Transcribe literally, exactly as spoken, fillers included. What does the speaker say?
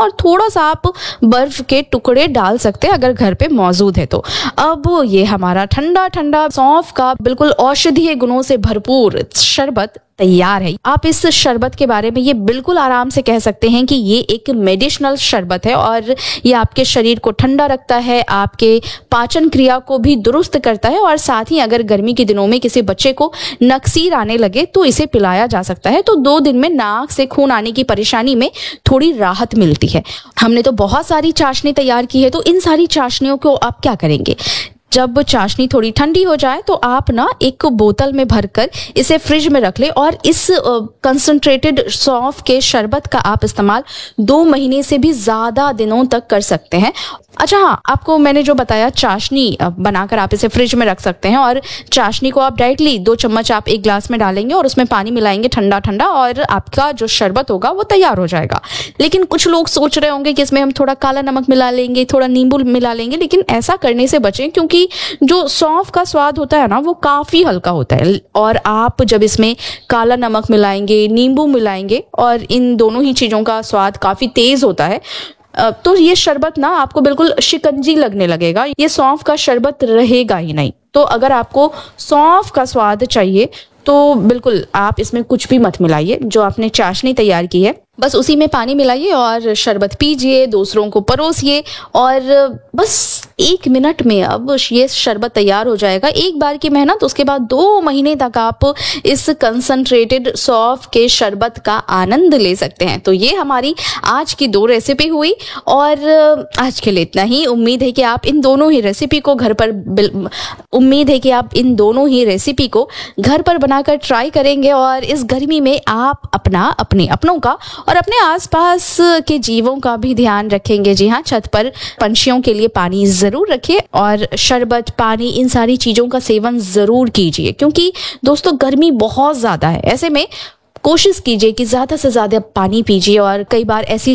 और थोड़ा सा आप बर्फ के टुकड़े डाल सकते हैं अगर घर पे मौजूद है तो। अब ये हमारा ठंडा ठंडा सौंफ का बिल्कुल औषधीय गुणों से भरपूर शरबत तैयार है। आप इस शरबत के बारे में ये बिल्कुल आराम से कह सकते हैं कि ये एक मेडिसिनल शरबत है और ये आपके शरीर को ठंडा रखता है, आपके पाचन क्रिया को भी दुरुस्त करता है और साथ ही अगर गर्मी के दिनों में किसी बच्चे को नक्सीर आने लगे तो इसे पिलाया जा सकता है, तो दो दिन में नाक से खून आने की परेशानी में थोड़ी राहत मिलती है। हमने तो बहुत सारी चाशनी तैयार की है, तो इन सारी चाशनियों को आप क्या करेंगे, जब चाशनी थोड़ी ठंडी हो जाए तो आप ना एक बोतल में भरकर इसे फ्रिज में रख ले और इस कंसंट्रेटेड सौंफ के शरबत का आप इस्तेमाल दो महीने से भी ज्यादा दिनों तक कर सकते हैं। अच्छा हाँ, आपको मैंने जो बताया चाशनी बनाकर आप इसे फ्रिज में रख सकते हैं और चाशनी को आप डायरेक्टली दो चम्मच आप एक ग्लास में डालेंगे और उसमें पानी मिलाएंगे ठंडा ठंडा और आपका जो शरबत होगा वो तैयार हो जाएगा। लेकिन कुछ लोग सोच रहे होंगे कि इसमें हम थोड़ा काला नमक मिला लेंगे, थोड़ा नींबू मिला लेंगे, लेकिन ऐसा करने से बचें क्योंकि जो सौंफ का स्वाद होता है ना वो काफी हल्का होता है और आप जब इसमें काला नमक मिलाएंगे, नींबू मिलाएंगे और इन दोनों ही चीजों का स्वाद काफी तेज होता है, तो ये शरबत ना आपको बिल्कुल शिकंजी लगने लगेगा, ये सौंफ का शरबत रहेगा ही नहीं। तो अगर आपको सौंफ का स्वाद चाहिए तो बिल्कुल आप इसमें कुछ भी मत मिलाइए, जो आपने चाशनी तैयार की है बस उसी में पानी मिलाइए और शरबत पीजिए, दूसरों को परोसिए और बस एक मिनट में अब ये शरबत तैयार हो जाएगा। एक बार की मेहनत, उसके बाद दो महीने तक आप इस कंसंट्रेटेड सौंफ के शरबत का आनंद ले सकते हैं। तो ये हमारी आज की दो रेसिपी हुई और आज के लिए इतना ही। उम्मीद है कि आप इन दोनों ही रेसिपी को घर पर उम्मीद है कि आप इन दोनों ही रेसिपी को घर पर बनाकर ट्राई करेंगे और इस गर्मी में आप अपना अपने अपनों का और अपने आसपास के जीवों का भी ध्यान रखेंगे। जी हाँ, छत पर पंछियों के लिए पानी जरूर रखिए और शरबत, पानी, इन सारी चीजों का सेवन जरूर कीजिए क्योंकि दोस्तों गर्मी बहुत ज्यादा है। ऐसे में कोशिश कीजिए कि ज्यादा से ज्यादा पानी पीजिए और कई बार ऐसी